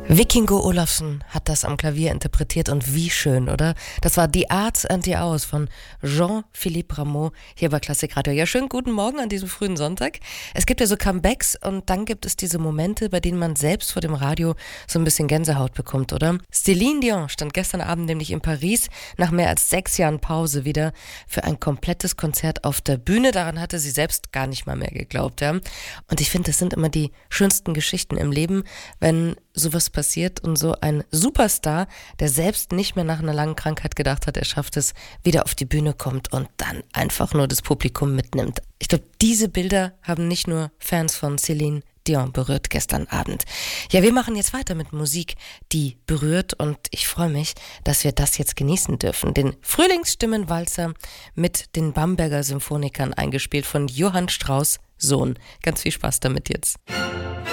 Vikingo Olafsson hat das am Klavier interpretiert und wie schön, oder? Das war Die Arts and the Hours von Jean-Philippe Rameau hier bei Klassikradio. Ja, schönen guten Morgen an diesem frühen Sonntag. Es gibt ja so Comebacks und dann gibt es diese Momente, bei denen man selbst vor dem Radio so ein bisschen Gänsehaut bekommt, oder? Céline Dion stand gestern Abend nämlich in Paris nach mehr als 6 Jahren Pause wieder für ein komplettes Konzert auf der Bühne. Daran hatte sie selbst gar nicht mal mehr geglaubt, ja. Und ich finde, das sind immer die schönsten Geschichten im Leben, wenn sowas passiert und so ein Superstar, der selbst nicht mehr nach einer langen Krankheit gedacht hat, er schafft es, wieder auf die Bühne kommt und dann einfach nur das Publikum mitnimmt. Ich glaube, diese Bilder haben nicht nur Fans von Céline Dion berührt gestern Abend. Ja, wir machen jetzt weiter mit Musik, die berührt, und ich freue mich, dass wir das jetzt genießen dürfen. Den Frühlingsstimmenwalzer mit den Bamberger Symphonikern, eingespielt von Johann Strauss Sohn. Ganz viel Spaß damit jetzt.